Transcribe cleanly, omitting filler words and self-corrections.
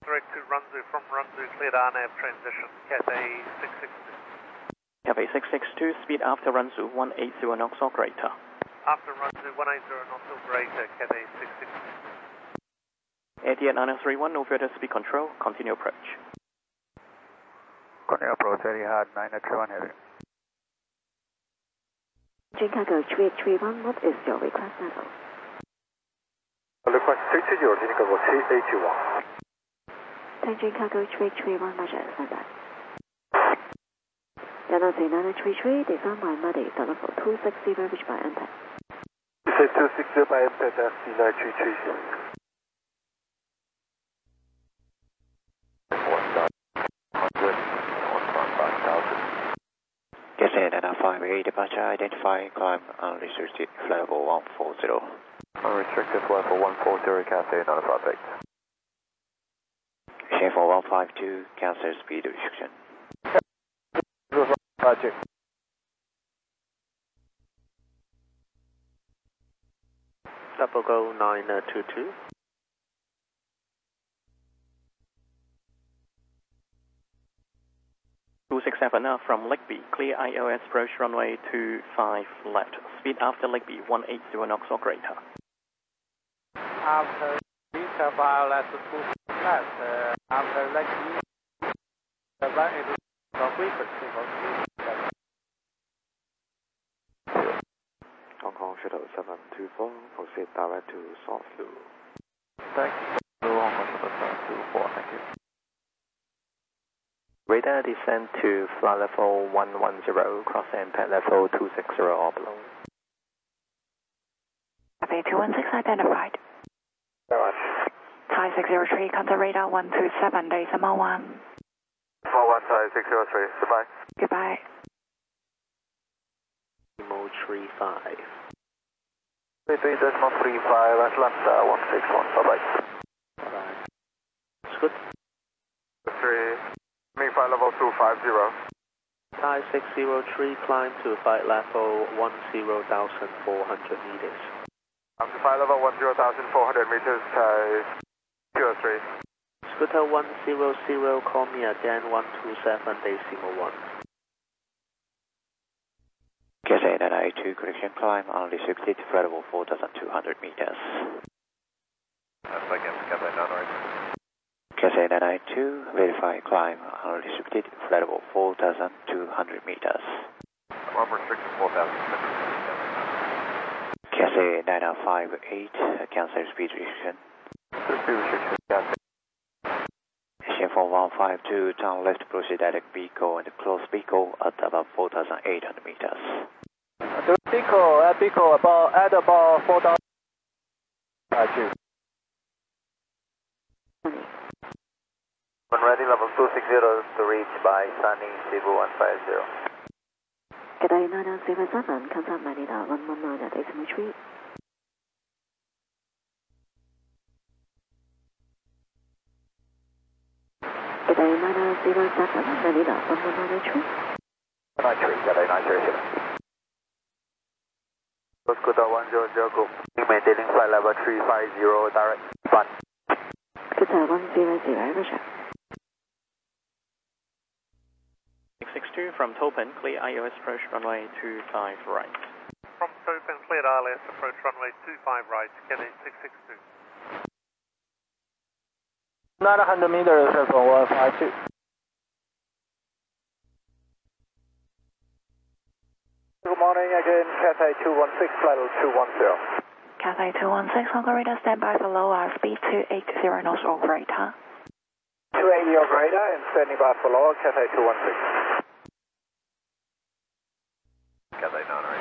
Direct to Runzu, from Runzu, cleared RNAV transition, Cathay 662. Cathay 662, speed after Runzu 180 knots or greater. After Runzu 180 knots or greater, Cathay 662. ATN 931, no further speed control, continue approach. Continue approach, Etihad 931 heavy. Cargo 3831, what is your request level? Request 320, Cargo 3821. Tangent Cargo 3831, Roger, standby. Yanasi 933, design by Muddy, level 260, reached by MPEG. You say 260 by MPEG, that's the 933. Cathay 958, departure identify, climb unrestricted, flight level 140. Unrestricted flight level 140, Cathay 958. Shanghai 152, cancel speed restriction. Roger. Double go 922. From Ligby, clear ILS approach runway 25 left. Speed after Ligby 180 knots or greater. After Beta Violet 2 left, after Ligby, the right is the frequency for Hong Kong Shuttle 724, proceed direct to South Lu. Thank you. Hong Kong Shuttle 724, thank you. Radar descend to flight level 110, cross MPEG level 260 or below. Cathay 216 identified. Very much. Thai 603, contact radar 127, decimal 1. 41 Thai 603, goodbye. Goodbye. Mo 35. 33.35, Atlanta 161, bye-bye. Bye-bye. Scoot. 3. Flight level 250. Thai 603, climb to flight level 10,400 meters. To flight level 10,400 meters, Thai 203. Scooter 100, call me again 127, decimal 1. Cathay 982, correction climb unrestricted, flight level 4,200 meters. That's again, Cathay 982. Cathay 992, verify climb unrestricted, flight level 4,200 meters. Unrestricted 4,200 meters. Cathay 958, cancel speed restriction. Speed restriction, Cathay. Shanghai 152, turn left, proceed direct Pico and close Pico at about 4,800 meters. Pico, at about 4,000. When ready, level 260 to reach by Sunny Cebu 150. Cathay 9907, contact Manila 119 at decimal 3. Cathay 9907, Manila 119 at 3. 93, Cathay 937. Scooter 100, go. Maintaining flight level 350, direct 1. Scooter 100, Roger. 662 from Topin, clear ILS approach runway 25 right. From Topin, cleared ILS approach runway 25 right, Cathay 662. 900 meters from 152. Good morning again, Cathay 216, flight level 210. Cathay 216, Hong Kong radar standby for low speed 280 knots or greater. 280 or greater and standing by for lower, Cathay 216. Cathay 9